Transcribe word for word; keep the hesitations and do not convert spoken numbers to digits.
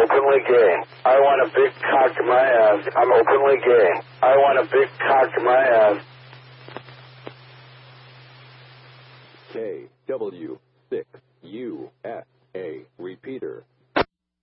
openly gay. I want a big cock in my ass. I'm openly gay. I want a big cock in my ass. K W six U S A repeater.